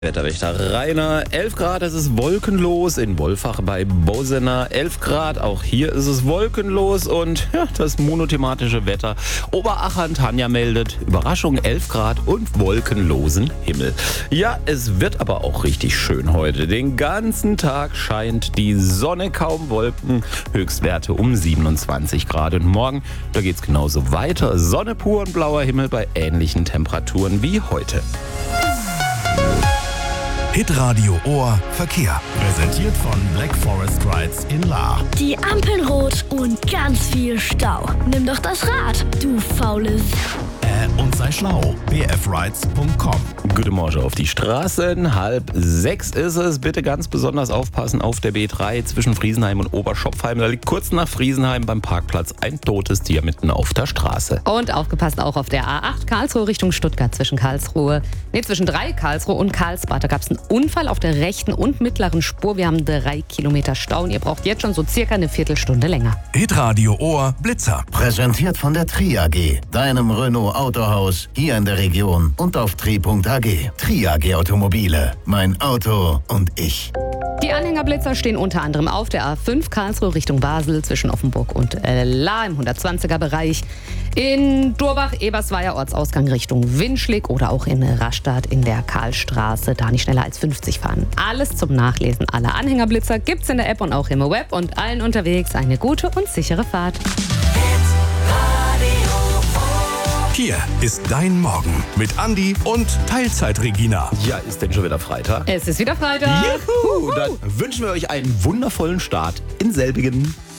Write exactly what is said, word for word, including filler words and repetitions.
Wetterwächter Rainer, elf Grad, es ist wolkenlos in Wolfach bei Bosener, elf Grad, auch hier ist es wolkenlos und ja, das monothematische Wetter. Oberachern, Tanja meldet, Überraschung, elf Grad und wolkenlosen Himmel. Ja, es wird aber auch richtig schön heute. Den ganzen Tag scheint die Sonne, kaum Wolken, Höchstwerte um siebenundzwanzig Grad. Und morgen, da geht's genauso weiter. Sonne pur und blauer Himmel bei ähnlichen Temperaturen wie heute. Hitradio Ohr Verkehr. Präsentiert von Black Forest Rides in Lahr. Die Ampeln rot und ganz viel Stau. Nimm doch das Rad, du faule S- Äh, und sei schlau. b f rides punkt com. Gute Morgen auf die Straßen. Halb sechs ist es. Bitte ganz besonders aufpassen auf der B drei zwischen Friesenheim und Oberschopfheim. Da liegt kurz nach Friesenheim beim Parkplatz ein totes Tier mitten auf der Straße. Und aufgepasst auch auf der A acht Karlsruhe Richtung Stuttgart zwischen Karlsruhe, nee, zwischen drei Karlsruhe und Karlsbad. Da gab es einen Unfall auf der rechten und mittleren Spur. Wir haben drei Kilometer Stau und ihr braucht jetzt schon so circa eine Viertelstunde länger. Hitradio Ohr Blitzer. Präsentiert von der Tri A G, deinem Renault Autohaus hier in der Region und auf tri punkt a g. Tri A G Automobile, mein Auto und ich. Die Anhängerblitzer stehen unter anderem auf der A fünf Karlsruhe Richtung Basel zwischen Offenburg und äh, Lahr im hundertzwanziger Bereich. In Durbach, Ebersweier Ortsausgang Richtung Winschlik oder auch in Rastatt in der Karlstraße. Da nicht schneller als fünfzig fahren. Alles zum Nachlesen aller Anhängerblitzer gibt's in der App und auch im Web. Und allen unterwegs eine gute und sichere Fahrt. Hier ist dein Morgen mit Andi und Teilzeit-Regina. Ja, ist denn schon wieder Freitag? Es ist wieder Freitag. Juhu! Dann wünschen wir euch einen wundervollen Start in selbigen.